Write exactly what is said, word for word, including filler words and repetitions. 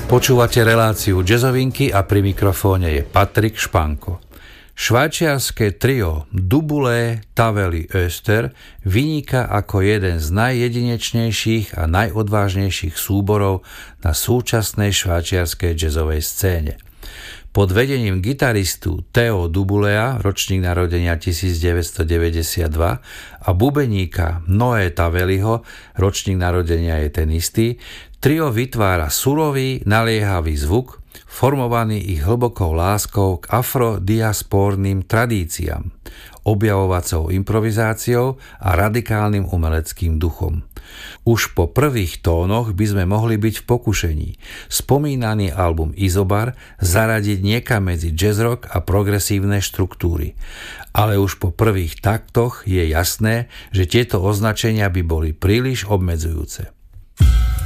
Počúvate reláciu Jazzovinky a pri mikrofóne je Patrik Španko. Švajčiarske trio Dubulé Tavelli Öster vyniká ako jeden z najjedinečnejších a najodvážnejších súborov na súčasnej švajčiarskej jazzovej scéne. Pod vedením gitaristu Theo Dubulea, ročník narodenia devätnásťstodeväťdesiatdva, a bubeníka Noé Tavelliho, ročník narodenia je ten istý, trio vytvára surový, naliehavý zvuk, formovaný ich hlbokou láskou k afrodiasporným tradíciám, objavovacou improvizáciou a radikálnym umeleckým duchom. Už po prvých tónoch by sme mohli byť v pokušení spomínaný album Izobar zaradiť niekam medzi jazz rock a progresívne štruktúry. Ale už po prvých taktoch je jasné, že tieto označenia by boli príliš obmedzujúce.